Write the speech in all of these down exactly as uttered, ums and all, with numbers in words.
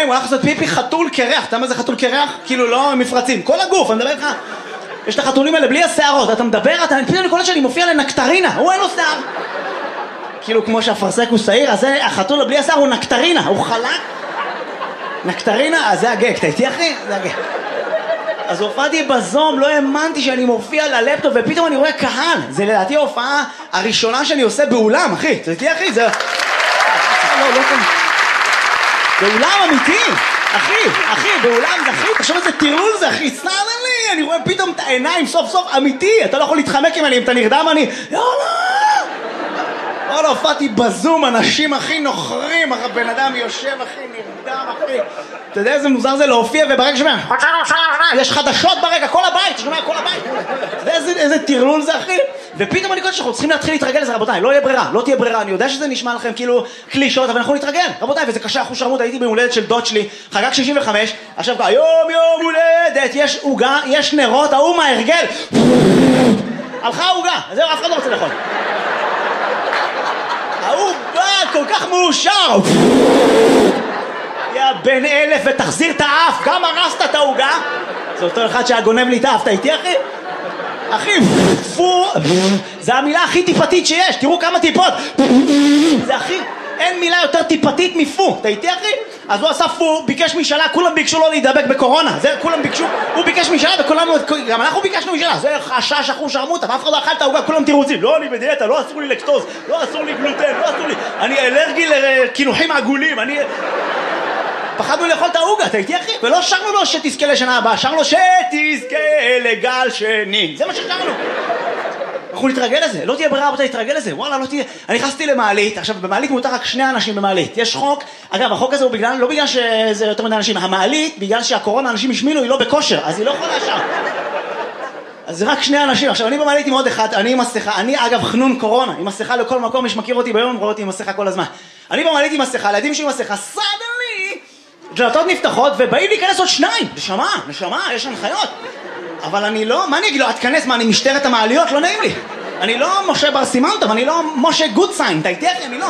הוא הלך לעשות פיפי חתול קרח. אתה יודע מה זה חתול קרח? כאילו לא מפרצים, כל הגוף, אני מדבר איתך. יש את החתולים האלה בלי השערות, אתה מדבר, אתה פתאום אני קולט שאני מופיע לנקטרינה, הוא אין לו שיער. כאילו כמו שהפרסק הוא שעיר, אז החתול בלי השיער הוא נקטרינה, הוא חלק. נקטרינה, אז זה הגג, אתה איתי אחי? זה הגג. אז הופעתי בזום, לא האמנתי שאני מופיע ללפטופ, ופתאום אני רואה קהל. זה לדעתי ההופעה הראשונה שאני עושה באולם, אחי. אתה איתי אחי? זה... לא, לא כאן. באולם אמיתי, אחי, אחי, באולם זה אחי, תחשוב איזה טירול זה אחי, סנן לי, אני רואה פתאום את העיניים סוף סוף אמיתי, אתה לא יכול להתחמק עם אני, אם אתה נרדם אני, יאללה! וואלה, הופעתי בזום, אנשים הכי נוחרים, הבן אדם יושב הכי נרדם אחי, אתה יודע איזה מוזר זה להופיע וברגע שומע, יש חדשות ברגע, כל הבית, שומע כל הבית, אתה יודע איזה, איזה טירול זה אחי, ופתאום אני קודם שאנחנו צריכים להתחיל להתרגל לזה רבותיי, לא יהיה ברירה, לא תהיה ברירה, אני יודע שזה נשמע לכם כאילו קלישות, אבל אנחנו נתרגל, רבותיי, וזה קשה, אחוז שרמות, הייתי בהולדת של דוד שלי, חגג שישים וחמש, עכשיו יום יום הולדת, יש עוגה, יש נרות, ההוא מההרגל, הלכה העוגה, זהו, אף אחד לא רוצה לאכול. ההוא בא כל כך מאושר, יא בן אלף ותחזיר את האף, גם הרסת את העוגה, זה אותו אחד שהיה גונב לי את האף, אתה איתי אחי? אחי, פו, זה המילה הכי טיפתית שיש, תראו כמה טיפות, זה הכי, אין מילה יותר טיפתית מפו, אתה איתי אחי? אז הוא עשה פו, ביקש משאלה, כולם ביקשו לו להידבק בקורונה, זה כולם ביקשו, הוא ביקש משאלה וכולנו, גם אנחנו ביקשנו משאלה, זה חשש אחוז שרמוטה, ואף אחד לא אכל את העוגה, כולם תירוצים, לא אני בדיאטה, לא אסור לי לקטוז, לא אסור לי גלוטן, לא אסור לי, אני אלרגי לקינוחים עגולים, אני... פחדנו לאכול את העוגה, אתה איתי אחי? ולא שרנו לו שתזכה לשנה הבאה, שרנו לו שתזכה לגל שני, זה מה ששרנו. אנחנו נתרגל לזה, לא תהיה ברירה, אתה נתרגל לזה, וואלה, לא תהיה... אני נכנסתי למעלית, עכשיו במעלית מותר רק שני אנשים במעלית, יש חוק, אגב, החוק הזה הוא בגלל, לא בגלל שזה יותר מדי אנשים, המעלית, בגלל שהקורונה אנשים השמינו, היא לא בכושר, אז היא לא יכולה שם. אז זה רק שני אנשים, עכשיו אני במעלית עם עוד אחד, אני עם מסכה, אני אגב חנון קורונה, עם מסכה לכל מקום, מי שמכיר אותי ביום, רואה אותי עם מסכה כל הזמן. אני במעלית עם מסכה, לידים שלי עם מסכה, סדלי, דלתות נפתחות ובאים להיכנס עוד שניים, נשמה, נשמה, יש הנחיות. אבל אני לא, מה אני אגיד לו, את כנס, מה אני משטרת המעליות, לא נעים לי. אני לא משה בר סימנטוב, אני לא משה גודסיין, אתה איתי אחי, אני לא.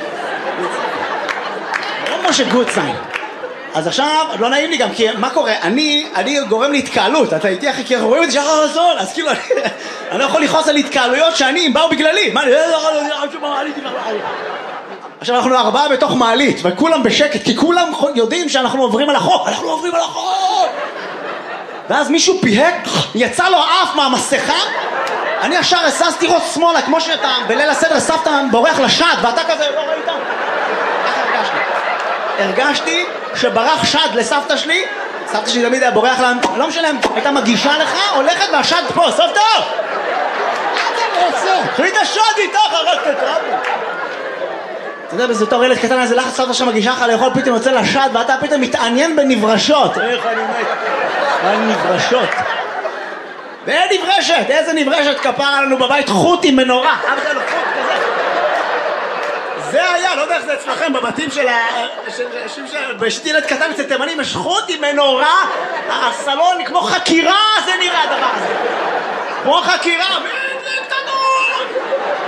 לא משה גודסיין. אז עכשיו, לא נעים לי גם, כי מה קורה? אני, אני גורם להתקהלות, אתה איתי אחי, כי אנחנו רואים את זה שחר רזון, אז כאילו, אני לא יכול לכעוס על התקהלויות שאני, הם באו בגללי. מה, אני לא יכול לעשות עכשיו אנחנו ארבעה בתוך מעלית, וכולם בשקט, כי כולם יודעים שאנחנו עוברים על החוק, אנחנו עוברים על החוק! ואז מישהו פיהק, יצא לו אף מהמסכה, אני ישר הססתי ראש שמאלה, כמו שאתה בליל הסדר אספת בורח לשד, ואתה כזה לא ראית? ככה הרגשתי. הרגשתי שברח שד לסבתא שלי, סבתא שלי תמיד היה בורח לה, לא משלם, הייתה מגישה לך, הולכת והשד פה, סבתא! מה אתה רוצה? חליט השד איתך, הרגת את רבו. אתה יודע, בזה תור ילד קטן, איזה לחץ סבתא שמגישה לך לאכול, פתאום יוצא לשד, ואתה פתאום מתעניין בנברשות. איך אני מת? על נברשות. ואין נברשת, איזה נברשת כפרה לנו בבית, חוט עם מנורה. אבא שלנו חוט כזה. זה היה, לא יודע איך זה אצלכם, בבתים של ה... בשתי ילד קטן אצל תימנים, יש חוט עם מנורה, הסלון כמו חקירה, זה נראה הדבר הזה. כמו חקירה, מדלק תנור!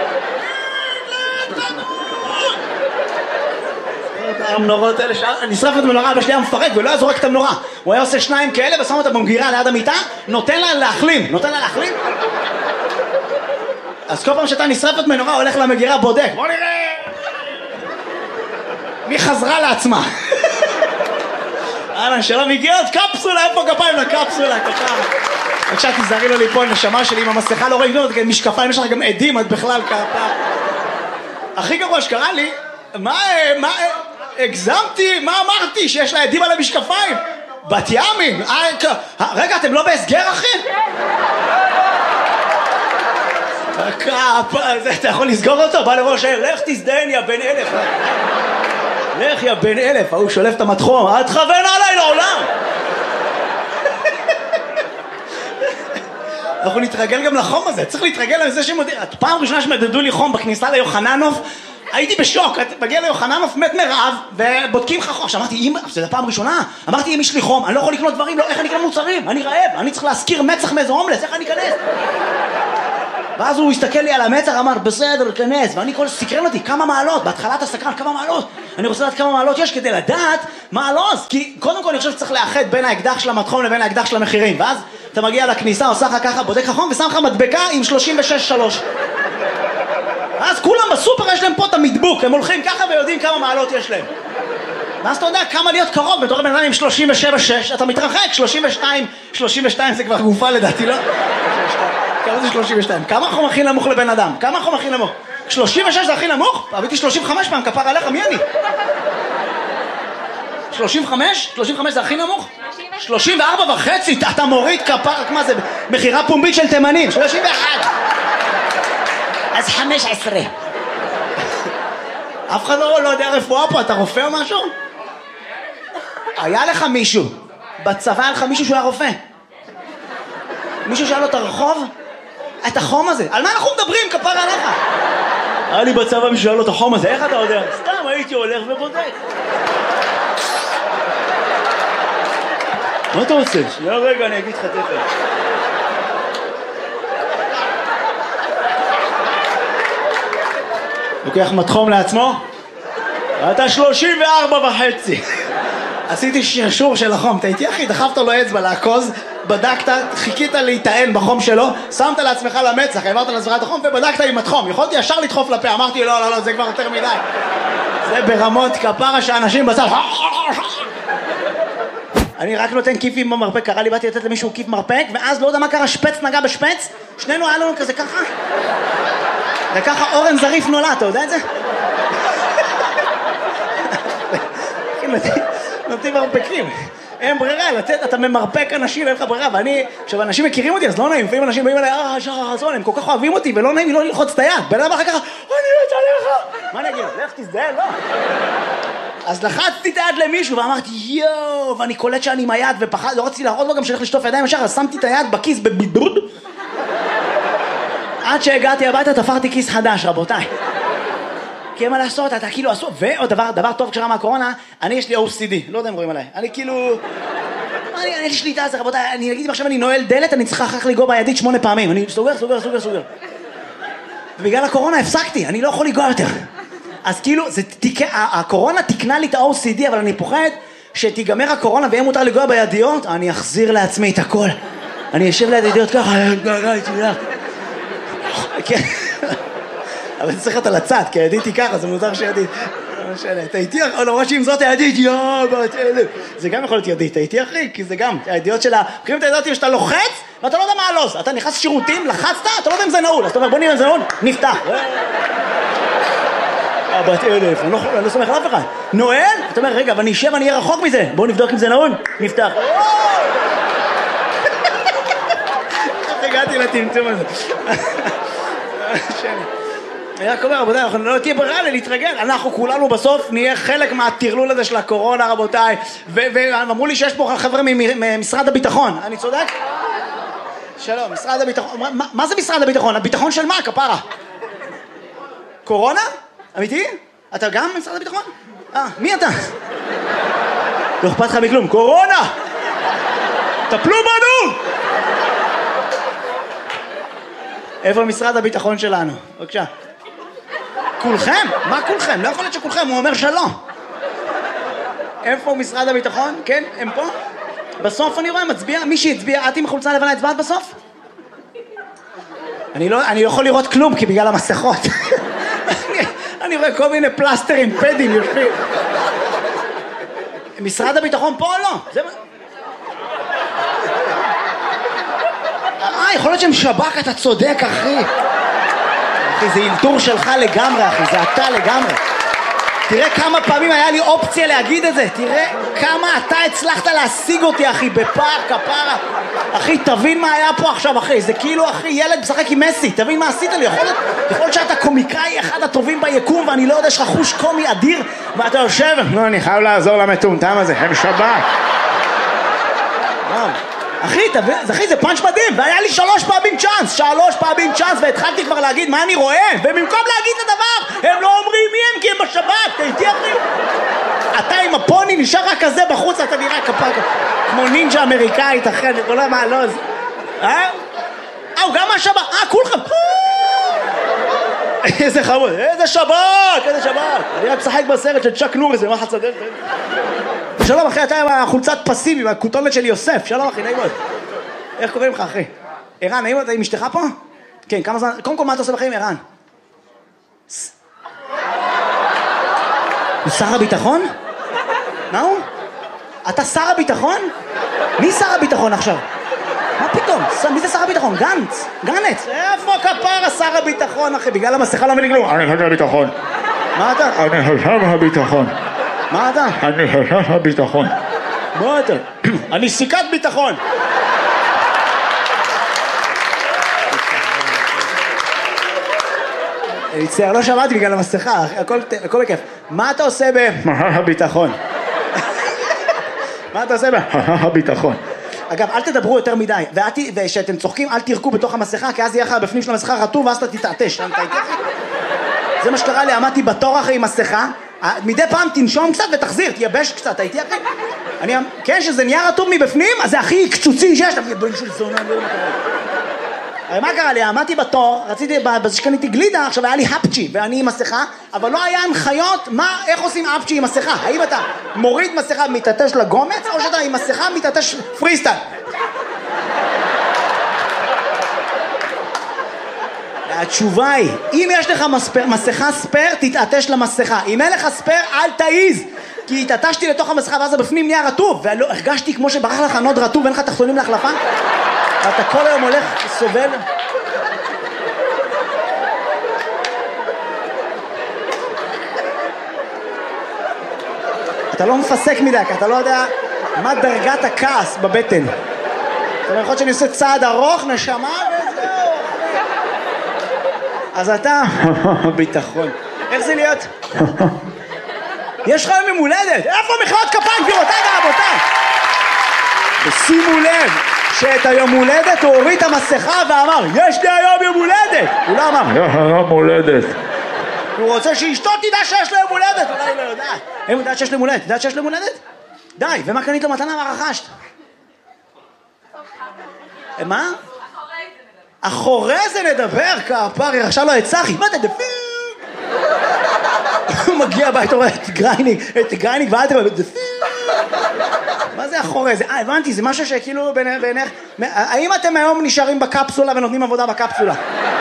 מדלק תנור! המנורות האלה, נשרפת מנורה, אבא שלי היה מפרק ולא היה זורק את המנורה. הוא היה עושה שניים כאלה ושם אותה במגירה ליד המיטה, נותן לה להחלים, נותן לה להחלים. אז כל פעם שאתה נשרפת מנורה, הולך למגירה, בודק. בוא נראה! מי חזרה לעצמה? אהלן, שלום, הגיע עוד קפסולה, איפה כפיים לקפסולה, ככה. בבקשה, תזהרי לו לי פה, נשמה שלי, עם המסכה לא רואים, משקפיים, יש לך גם עדים, את בכלל כפה. הכי גרוע שקרה לי, מה, מה, הגזמתי, מה אמרתי? שיש לה עדים על המשקפיים? בת ימים? רגע, אתם לא בהסגר, אחי? אתה יכול לסגור אותו? בא לראש העיר, לך תזדיין, יא בן אלף. לך, יא בן אלף, הוא שולף את המתחום, אל תכוון עליי לעולם. אנחנו נתרגל גם לחום הזה, צריך להתרגל לזה שמודיע. פעם ראשונה שמדדו לי חום בכניסה ליוחננוף, הייתי בשוק, מגיע ליוחננוף, מת מרעב, ובודקים לך חום. עכשיו אמרתי, אמא, זה פעם ראשונה, אמרתי, אם יש לי חום, אני לא יכול לקנות דברים, לא, איך אני אקנה מוצרים? אני רעב, אני צריך להזכיר מצח מאיזה הומלס, איך אני אכנס? ואז הוא הסתכל לי על המצח, אמר, בסדר, כנס, ואני כל סקרן אותי, כמה מעלות, בהתחלת הסקרן, כמה מעלות, אני רוצה לדעת כמה מעלות יש כדי לדעת מה הלוז, כי קודם כל אני חושב שצריך לאחד בין האקדח של המתחום לבין האקדח של המחירים, ואז אתה מגיע לכניסה, עושה לך ככה, בודק לך חום, ושם לך מדבקה עם שלושים ושש שלוש. אז כולם בסופר יש להם פה את המדבוק, הם הולכים ככה ויודעים כמה מעלות יש להם. ואז אתה יודע כמה להיות קרוב, בתור בן אדם עם שלושים ושבע שש, אתה מתרחק, שלושים ושתיים, שלושים ושתיים זה כבר גופה לדעתי, לא? כמה זה שלושים ושתיים? כמה חום הכי נמוך לבן אדם? כמה חום הכי נמוך? שלושים ושש זה הכי נמוך? אביתי שלושים וחמש פעם, כפר עליך, מי אני? שלושים וחמש? שלושים וחמש זה הכי נמוך? שלושים וארבע וחצי, אתה מוריד כפר, מה זה? מחירה פומבית של תימנים, שלושים ואחת. אז חמש עשרה. אף אחד לא, לא יודע רפואה פה, אתה רופא או משהו? היה לך מישהו, בצבא היה לך מישהו שהוא היה רופא. מישהו שהיה לו את הרחוב, את החום הזה. על מה אנחנו מדברים, כפר עליך? היה לי בצבא מישהו שהיה לו את החום הזה, איך אתה יודע? סתם הייתי הולך ובודק. מה אתה רוצה? שנייה רגע, אני אגיד לך תכף. לוקח מתחום לעצמו, אתה שלושים וארבע וחצי. עשיתי שרשור של החום, אתה איתי אחי, דחפת לו אצבע לעקוז, בדקת, חיכית להיטען בחום שלו, שמת לעצמך למצח, העברת לעצמך את החום ובדקת עם מתחום. יכולתי ישר לדחוף לפה, אמרתי לא, לא, לא, זה כבר יותר מדי. זה ברמות כפרה שאנשים בצד. אני רק נותן כיפים במרפק, קרה לי, באתי לתת למישהו כיף מרפק, ואז לא יודע מה קרה, שפץ נגע בשפץ, שנינו היה לנו כזה ככה. וככה אורן זריף נולד, אתה יודע את זה? נותנים מרפקים, אין ברירה, לתת, אתה ממרפק אנשים, אין לך ברירה, ואני, עכשיו אנשים מכירים אותי, אז לא נעים, לפעמים אנשים באים אליי, אה, שחר חזון, הם כל כך אוהבים אותי, ולא נעים לי לא ללחוץ את היד, בן אדם אחר ככה, אני מת עליך, מה אני אגיד? לך תזדהה, לא. אז לחצתי את היד למישהו, ואמרתי, יואו, ואני קולט שאני עם היד, ופחד, לא רציתי להראות לו גם שהולך לשטוף ידיים ישר, אז שמתי את היד בכיס בבידוד, עד שהגעתי הביתה תפרתי כיס חדש, רבותיי. כי אין מה לעשות, אתה כאילו עשו, ועוד דבר, דבר טוב כשרה מהקורונה, אני יש לי או סי די, לא יודע אם רואים עליי, אני כאילו, אני, אני יש לי את זה, רבותיי, אני אגיד עכשיו אני נועל דלת, אני צריכה אחר לגוע בידית שמונה פעמים, אני סוגר, סוגר, סוגר, סוגר. ובגלל הקורונה הפסקתי, אני לא יכול לגוע יותר. אז כאילו, זה תיקה, הקורונה תקנה לי את ה-או סי די, אבל אני פוחד שתיגמר הקורונה ויהיה מותר לגוע בידיות, אני אחזיר לעצמי את הכל. אני אשב ליד ידיות ככה, כן. אבל זה צריך להיות על הצד, כי הידיתי ככה, זה מוזר שידית. לא משנה, אתה איתי, או למרות שאם זאת הידית, יואו, בת אלף. זה גם יכול להיות ידית, אתה איתי אחי, כי זה גם, הידיעות שלה, מכירים את הידיעות שאתה לוחץ, ואתה לא יודע מה הלוז. אתה נכנס שירותים, לחצת, אתה לא יודע אם זה נעול. אז אתה אומר, בוא נראה אם זה נעול, נפתח. בת אלף, אני לא סומך על אף אחד. נועל, אתה אומר, רגע, אבל אני אשב, אני אהיה רחוק מזה. בוא נבדוק אם זה נעול, נפתח. הגעתי לטמטום הזה. אני רק אומר, רבותיי, אנחנו לא תהיה ברירה להתרגל, אנחנו כולנו בסוף נהיה חלק מהטרלול הזה של הקורונה, רבותיי, ואמרו לי שיש פה חבר'ה ממשרד הביטחון, אני צודק? שלום, משרד הביטחון, מה זה משרד הביטחון? הביטחון של מה, כפרה? קורונה? אמיתי? אתה גם ממשרד הביטחון? אה, מי אתה? לא אכפת לך מכלום, קורונה! טפלו בנו! איפה משרד הביטחון שלנו? בבקשה. כולכם? מה כולכם? לא יכול להיות שכולכם, הוא אומר שלא. איפה משרד הביטחון? כן, הם פה? בסוף אני רואה, מצביע, מי שהצביע, את עם חולצה לבנה הצבעת בסוף? אני לא, אני לא יכול לראות כלום, כי בגלל המסכות. אני, אני רואה כל מיני פלסטרים, פדים, יושבים. משרד הביטחון פה או לא? זה מה... אה, יכול להיות שהם שב"כ, אתה צודק, אחי. אחי, זה אילתור שלך לגמרי, אחי, זה אתה לגמרי. תראה כמה פעמים היה לי אופציה להגיד את זה. תראה כמה אתה הצלחת להשיג אותי, אחי, בפער, כפרה. אחי, תבין מה היה פה עכשיו, אחי. זה כאילו, אחי, ילד משחק עם מסי. תבין מה עשית לי. יכול להיות, יכול להיות שאתה קומיקאי אחד הטובים ביקום, ואני לא יודע, יש לך חוש קומי אדיר, ואתה יושב, לא, אני חייב לעזור למטומטם הזה, הם שב"כ. אחי, אחי, זה פאנץ' מדהים, והיה לי שלוש פעמים צ'אנס, שלוש פעמים צ'אנס, והתחלתי כבר להגיד מה אני רואה, ובמקום להגיד את הדבר, הם לא אומרים מי הם, כי הם בשב"כ, אתה איתי אחי? אתה עם הפוני נשאר רק כזה בחוץ, אתה נראה כפק, כמו נינג'ה אמריקאית, אחי, אני לא יודע מה, לא, אה? אה, הוא גם מהשב"כ, אה, כולכם. איזה חמוד, איזה שב"כ, איזה שב"כ. אני רק משחק בסרט של צ'אק נורי, זה מחץ הדלת. שלום אחי, אתה עם החולצת פסיבי, מהכותונת של יוסף. שלום אחי, נעים מאוד. איך קוראים לך אחי? ערן, נעים אתה עם אשתך פה? כן, כמה זמן, קודם כל מה אתה עושה בחיים ערן? הוא שר הביטחון? מה הוא? אתה שר הביטחון? מי שר הביטחון עכשיו? מה פתאום? מי זה שר הביטחון? גנץ? גנץ? איפה כפרה שר הביטחון אחי? בגלל המסכה לא מבין כלום. אני חושב הביטחון. מה אתה? אני חושב הביטחון. מה אתה? אני חושב הביטחון. מה אתה? אני סיכת ביטחון. אני מצטער, לא שמעתי בגלל המסכה, הכל בכיף. מה אתה עושה ב... הביטחון. מה אתה עושה ב... הביטחון. אגב, אל תדברו יותר מדי, וכשאתם צוחקים אל תירקו בתוך המסכה, כי אז יהיה לך בפנים של המסכה רטוב, ואז אתה תתעטש. זה מה שקרה לי, עמדתי בתור אחרי עם מסכה, מדי פעם תנשום קצת ותחזיר, תייבש קצת, הייתי אחרי. אני, כן, שזה נהיה רטוב מבפנים, אז זה הכי קצוצי שיש, אתה בן של זונה, לא יודע מה קרה. הרי מה קרה לי? עמדתי בתור, רציתי, בזה שקניתי גלידה, עכשיו היה לי הפצ'י, ואני עם מסכה, אבל לא היה הנחיות, מה, איך עושים הפצ'י עם מסכה? האם אתה מוריד מסכה מתעטש לגומץ, או שאתה עם מסכה מתעטש פריסטייל? התשובה היא, אם יש לך מספר, מסכה ספר, תתעטש למסכה. אם אין לך ספר, אל תעיז. כי התעטשתי לתוך המסכה, ואז בפנים נהיה רטוב, והרגשתי כמו שברח לך נוד רטוב, ואין לך תחתונים להחלפה. ואתה כל היום הולך, סובל. אתה לא מפסק מדי, כי אתה לא יודע מה דרגת הכעס בבטן. זאת אומרת, יכול שאני עושה צעד ארוך, נשמה, וזהו. אז אתה... ביטחון. איך זה להיות? יש לך יום הולדת. איפה מחיאות כפיים, גבירותיי ורבותיי? ושימו לב שאת היום הולדת הוא הוריד את המסכה ואמר, יש לי היום יום הולדת. הוא לא אמר, יש לי יום הולדת. הוא רוצה שאשתו תדע שיש לו יום הולדת. אולי לא יודעת. הם יודעת שיש לו יום הולדת. יודעת שיש לו יום הולדת? די, ומה קנית לו מתנה? מה רכשת? מה? אחורי זה נדבר, כפרי, עכשיו לא הצחי, מה אתה דפיר? הוא מגיע הביתה, רואה את גרייניק, את גרייניק ואל תראה, דפיר. מה זה אחורי זה? אה, הבנתי, זה משהו שכאילו בעיניך, האם אתם היום נשארים בקפסולה ונותנים עבודה בקפסולה?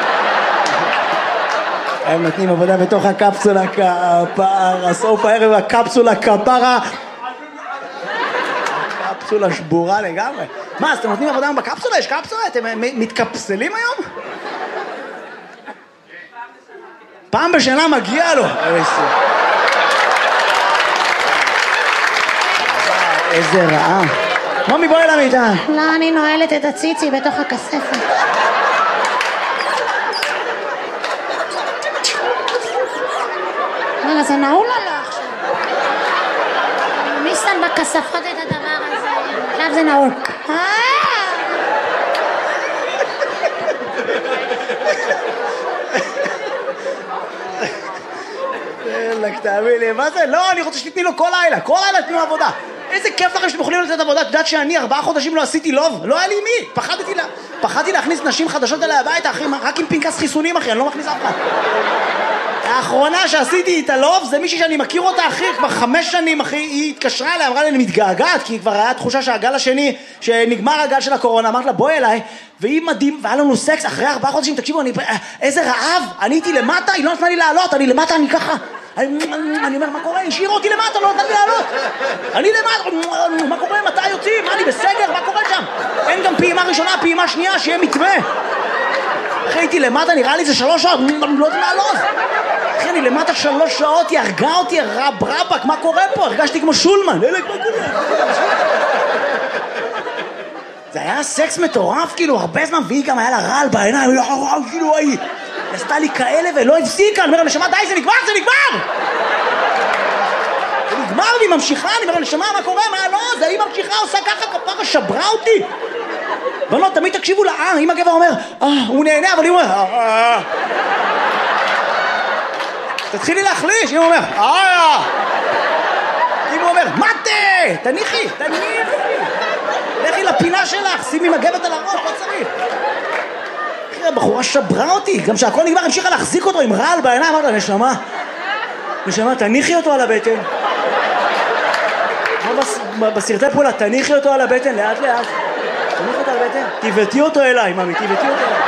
הם נותנים עבודה בתוך הקפסולה, כפרה, סוף הערב הקפסולה, כפרה. קפסולה שבורה לגמרי. מה, אז אתם נותנים עבודה בקפסולה? יש קפסולה? אתם מתקפסלים היום? פעם בשנה מגיע לו. איזה רעה. מומי, בואי למיטה. לא, אני נועלת את הציצי בתוך הכספת. רגע, זה נעול או לא עכשיו? מי שם בכספות את הדבר הזה? עכשיו זה נעול. אלק, תאמין לי, מה זה? לא, אני רוצה שתתני לו כל לילה, כל לילה תתנו עבודה. איזה כיף לכם שאתם יכולים לתת עבודה. את יודעת שאני ארבעה חודשים לא עשיתי לוב? לא היה לי מי. פחדתי לה... פחדתי להכניס נשים חדשות אליי הביתה, אחי, רק עם פנקס חיסונים, אחי, אני לא מכניס אף אחד. האחרונה שעשיתי איתה לוב זה מישהי שאני מכיר אותה, אחי, כבר חמש שנים, אחי, היא התקשרה אליי, אמרה לי, אני מתגעגעת, כי כבר היה תחושה שהגל השני, שנגמר הגל של הקורונה, אמרת לה, בואי אליי, והיא מדהים, והיה לנו סקס אחרי ארבעה חודשים, תקשיבו, אני... איזה רעב, אני הייתי למטה, היא לא נתנה לי לעלות, אני למטה, אני ככה, אני, אני אומר, מה קורה? השאירו אותי למטה, לא נתן לי לעלות. אני למטה, מה קורה? מתי יוצאים? מה, אני בסגר? מה קורה שם? אין גם פעימה ראשונה, פעימה שנייה, שיהיה מתווה. אחרי הייתי למטה, נראה לי זה שלוש שעות, אני לא יודעת לעלות. אחרי אני למטה שלוש שעות, היא הרגה אותי, רב רבק, מה קורה פה? הרגשתי כמו שולמן. אלק, מה קורה? זה היה סקס מטורף, כאילו, הרבה זמן, והיא גם היה לה רעל בעיניים, כאילו, היא עשתה לי כאלה ולא הפסיקה, אני אומר, נשמה, די, זה נגמר, זה נגמר! זה נגמר, והיא ממשיכה, אני אומר, נשמה, מה קורה? מה, לא, זה היא ממשיכה, עושה ככה, כפרה, שברה אותי. בנות, תמיד תקשיבו לה, אה, אם הגבר אומר, אה, הוא נהנה, אבל היא אומר, אה, אה. תתחילי להחליש, אם הוא אומר, אה, אם הוא אומר, מתה, תניחי, תניחי. לכי לפינה שלך, שימי מגבת על הראש, לא צריך. הבחורה שברה אותי, גם שהכל נגמר המשיכה להחזיק אותו עם רעל בעיניים, אמרת לה, נשמה, נשמה, תניחי אותו על הבטן. בסרטי פעולה, תניחי אותו על הבטן לאט לאט. תניחי אותו על הבטן, תיבטי אותו אליי, ממי, תיבטי אותו אליי.